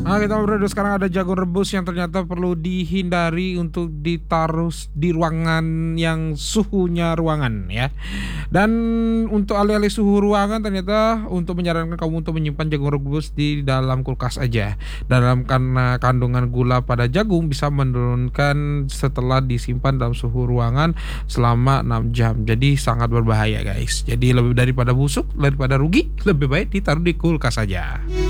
Kita ngobrol sekarang ada jagung rebus yang ternyata perlu dihindari untuk ditaruh di ruangan yang suhunya ruangan ya. Dan untuk alih-alih suhu ruangan ternyata untuk menyarankan kamu untuk menyimpan jagung rebus di dalam kulkas aja. Karena kandungan gula pada jagung bisa menurunkan setelah disimpan dalam suhu ruangan selama 6 jam. Jadi sangat berbahaya guys. Jadi lebih daripada busuk, daripada rugi, lebih baik ditaruh di kulkas aja.